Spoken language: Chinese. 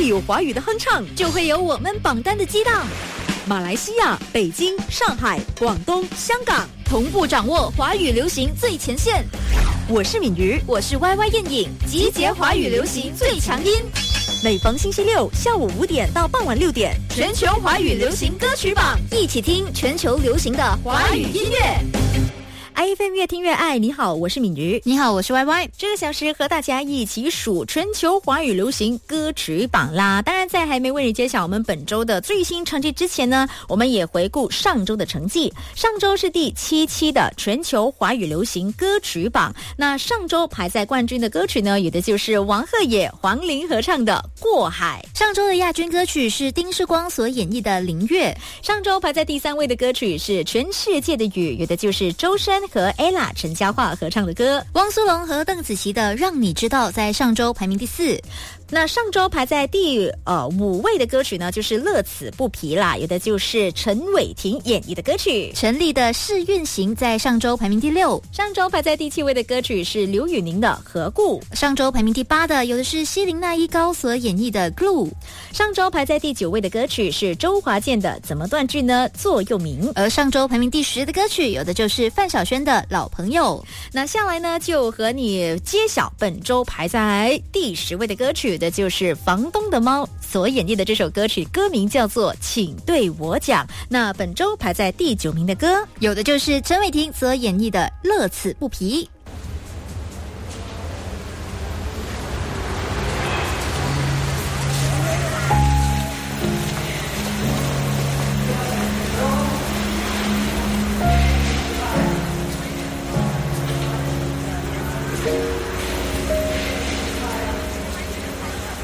有华语的哼唱，就会有我们榜单的激荡。马来西亚、北京、上海、广东、香港同步掌握华语流行最前线。我是敏瑜，我是 YY 燕颖，集结华语流行最强音。每逢星期六下午5点到傍晚6点，全球华语流行歌曲榜，一起听全球流行的华语音乐。IFM 越听越爱，你好，我是敏瑜， 你好，我是 YY。 这个小时和大家一起数全球华语流行歌曲榜啦。当然，在还没为你揭晓我们本周的最新成绩之前呢，我们也回顾上周的成绩。上周是第7期的全球华语流行歌曲榜。那上周排在冠军的歌曲呢，有的就是王鹤野、黄龄合唱的《过海》。 上周的亚军歌曲是丁世光所演绎的《灵月》。 上周排在第3位的歌曲是《全世界的雨》，有的就是周深和 Ella 陈嘉桦合唱的歌。 汪苏泷和邓紫棋的《让你知道》在上周排名第4。 那上周排在第5位的歌曲呢，就是乐此不疲啦，有的就是陈伟霆演绎的歌曲。 陈粒的《试运行》在上周排名第6。 上周排在第7位的歌曲是刘宇宁的《何故》。 上周排名第8的有的是希林娜依高所演绎的《Glue》。 上周排在第9位的歌曲是周华健的《怎么断句呢？座右铭》。 而上周排名第10的歌曲有的就是范晓萱的《老朋友》。 那下来呢，就和你揭晓本周排在第10位的歌曲的就是房东的猫所演绎的这首歌曲，歌名叫做《请对我讲》。那本周排在第9名的歌， 有的就是陈伟霆所演绎的《乐此不疲》。